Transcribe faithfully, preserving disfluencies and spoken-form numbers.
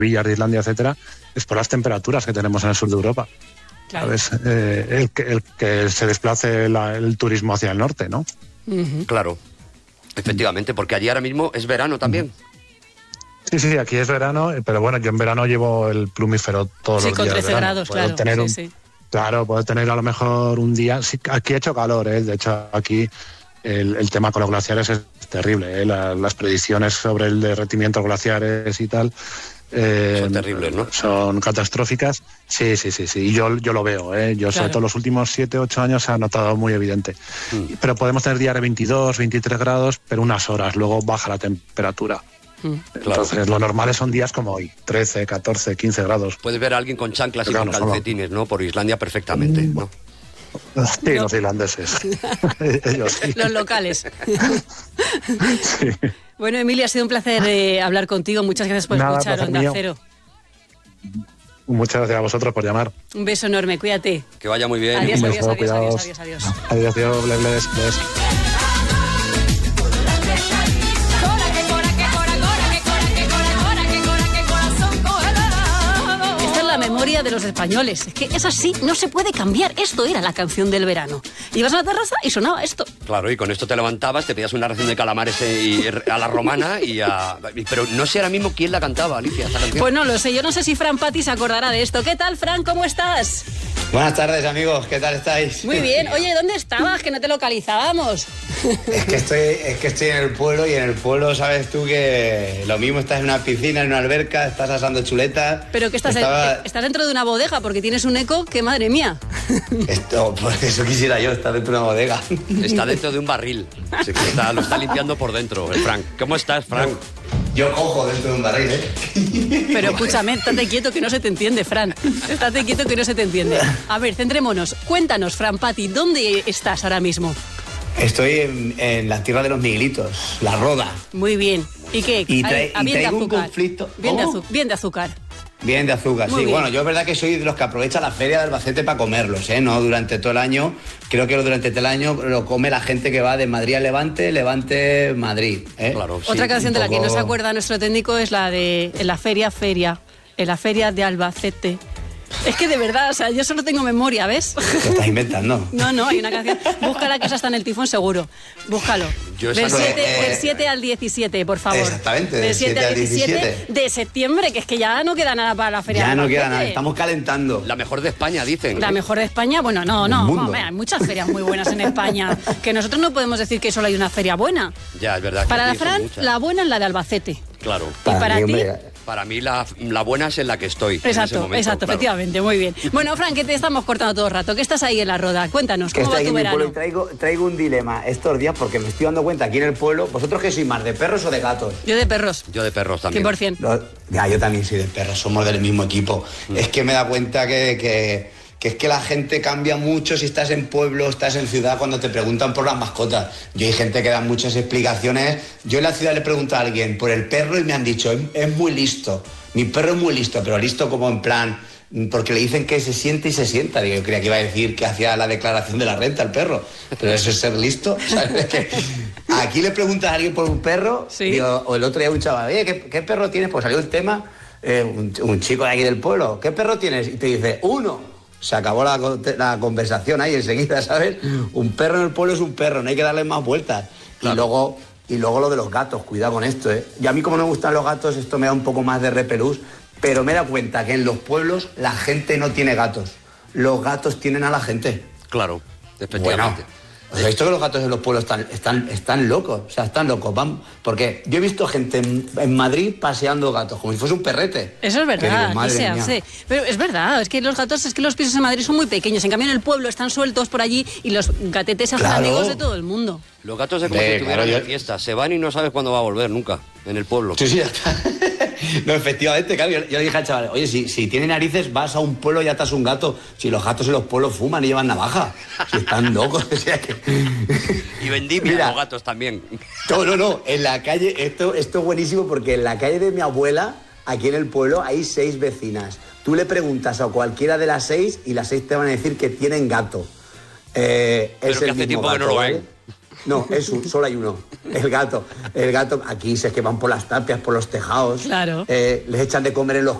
maravillas de Islandia, etcétera, es por las temperaturas que tenemos en el sur de Europa. Claro. ¿Sabes? Eh, el, que, el que se desplace la, el turismo hacia el norte, ¿no? Uh-huh. Claro, efectivamente, porque allí ahora mismo es verano también. Sí, sí, aquí es verano, pero bueno, yo en verano llevo el plumífero todos sí, los días. Sí, con trece grados, claro. Tener sí, un, sí. Claro, puedo tener a lo mejor un día... Sí, aquí ha hecho calor, ¿eh? De hecho, aquí el, el tema con los glaciares es terrible, ¿eh? La, las predicciones sobre el derretimiento de glaciares y tal... Eh, son terribles, ¿no? Son catastróficas. Sí, sí, sí, sí. Y yo, yo lo veo, ¿eh? Yo, claro. Sobre todo los últimos siete, ocho años se ha notado muy evidente. Mm. Pero podemos tener días de veintidós, veintitrés grados, pero unas horas, luego baja la temperatura. Mm. Entonces, claro. Lo normal son días como hoy, trece, catorce, quince grados. Puedes ver a alguien con chanclas pero y claro, con calcetines, ¿no? Por Islandia perfectamente, ¿no? Sí, no. Los irlandeses. Ellos sí. Los locales. Sí. Bueno, Emilio, ha sido un placer eh, hablar contigo. Muchas gracias por Nada, escuchar Onda mío. Cero. Muchas gracias a vosotros por llamar. Un beso enorme, cuídate. Que vaya muy bien. Adiós, adiós, beso, adiós, adiós, adiós, adiós. Adiós, adiós, bles, bles, bles. La memoria de los españoles. Es que es así, no se puede cambiar. Esto era la canción del verano. Ibas a la terraza y sonaba esto. Claro, y con esto te levantabas, te pedías una ración de calamares y, a la romana y a... Pero no sé ahora mismo quién la cantaba, Alicia, esta canción. Pues no lo sé, yo no sé si Fran Pati se acordará de esto. ¿Qué tal, Fran? ¿Cómo estás? Buenas tardes, amigos. ¿Qué tal estáis? Muy bien. Oye, ¿dónde estabas? Que no te localizábamos. Es que estoy, es que estoy en el pueblo y en el pueblo sabes tú que lo mismo estás en una piscina, en una alberca, estás asando chuletas. Pero que estás, Estaba... en, estás dentro de una bodega porque tienes un eco que madre mía. Esto, pues eso quisiera yo, estar dentro de una bodega. Está dentro de un barril. Sí, está, lo está limpiando por dentro, el Frank. ¿Cómo estás, Frank? Yo, yo cojo dentro de un barril, ¿eh? Pero escúchame, estate quieto que no se te entiende, Fran. Estate quieto que no se te entiende. A ver, centrémonos. Cuéntanos, Fran Pati, ¿dónde estás ahora mismo? Estoy en, en la tierra de los Miguelitos, La Roda. Muy bien. ¿Y qué? Y, trae, ah, y traigo un conflicto. Bien de, azu- bien de azúcar. Bien de azúcar, Muy sí. bien. Bueno, yo es verdad que soy de los que aprovecha la feria de Albacete para comerlos, ¿eh? No durante todo el año. Creo que durante todo el año lo come la gente que va de Madrid a Levante, Levante, Madrid, ¿eh? Claro, sí. Otra canción de la poco... que no se acuerda nuestro técnico es la de En la feria, feria. En la feria de Albacete. Es que de verdad, o sea, yo solo tengo memoria, ¿ves? Lo estás inventando. No, no, hay una canción. Búscala, que esa está en el tifón seguro. Búscalo. Yo del, esa no, siete, eh, del siete al diecisiete, por favor. Exactamente, del del siete siete al diecisiete, diecisiete de septiembre, que es que ya no queda nada para la feria. Ya de no queda Albacete. nada, estamos calentando. La mejor de España, dicen. La mejor de España, bueno, no, no, mundo. no, hay muchas ferias muy buenas en España. Que nosotros no podemos decir que solo hay una feria buena. Ya, es verdad. Para la aquí son Fran, muchas. la buena es la de Albacete. Claro. Y para mí, ti... hombre, Para mí la, la buena es en la que estoy. Exacto, en ese momento, exacto, claro. efectivamente, muy bien. Bueno, Fran, que te estamos cortando todo el rato, que estás ahí en la roda. Cuéntanos, que ¿cómo va estoy tu en mi pueblo verano? y traigo, traigo un dilema estos días porque me estoy dando cuenta aquí en el pueblo. ¿Vosotros qué sois más, de perros o de gatos? Yo de perros, Yo de perros también. cien por ciento. Lo- ya, yo también soy de perros, somos del mismo equipo. Mm. Es que me da cuenta que, que, que es que la gente cambia mucho si estás en pueblo, estás en ciudad, cuando te preguntan por las mascotas. Yo hay gente que da muchas explicaciones. Yo en la ciudad le pregunto a alguien por el perro y me han dicho, es, es muy listo. Mi perro es muy listo, pero listo como en plan... Porque le dicen que se siente y se sienta. Digo, yo creía que iba a decir que hacía la declaración de la renta el perro. Pero eso es ser listo. ¿Sabes? Que aquí le preguntas a alguien por un perro, sí. Digo, o el otro día un chaval, oye, ¿qué, qué perro tienes? Pues salió el tema, eh, un, un chico de aquí del pueblo, ¿qué perro tienes? Y te dice, uno. Se acabó la, la conversación ahí enseguida, ¿sabes? Un perro en el pueblo es un perro, no hay que darle más vueltas. Claro. Y luego... Y luego lo de los gatos, cuidado con esto, ¿eh? Y a mí como no me gustan los gatos, esto me da un poco más de repelús, pero me da cuenta que en los pueblos la gente no tiene gatos. Los gatos tienen a la gente. Claro, efectivamente. Bueno, ¿os habéis visto que los gatos en los pueblos están, están, están locos? O sea, están locos. Van, porque yo he visto gente en, en Madrid paseando gatos, como si fuese un perrete. Eso es verdad, digo, aquí se hace. Pero es verdad, es que los gatos, es que los pisos en Madrid son muy pequeños. En cambio en el pueblo están sueltos por allí y los gatetes se hacen Claro. amigos de todo el mundo. Los gatos es como Eh, si estuvieran claro, en yo- fiesta. Se van y no sabes cuándo va a volver nunca, en el pueblo. Sí, sí, ya está. No, efectivamente, claro, yo, yo le dije al chaval, oye, si, si tiene narices, vas a un pueblo y atas un gato. Si los gatos en los pueblos fuman y llevan navaja. Si están locos, o sea que... Y vendimia, Mira. los gatos también. No, no, no, en la calle, esto, esto es buenísimo porque en la calle de mi abuela, aquí en el pueblo, hay seis vecinas. Tú le preguntas a cualquiera de las seis y las seis te van a decir que tienen gato. Eh, Pero es que el hace mismo tiempo que gato, no lo ¿vale? ven. No, es un, solo hay uno. El gato. El gato, aquí se que van por las tapias, por los tejados. Claro. Eh, les echan de comer en los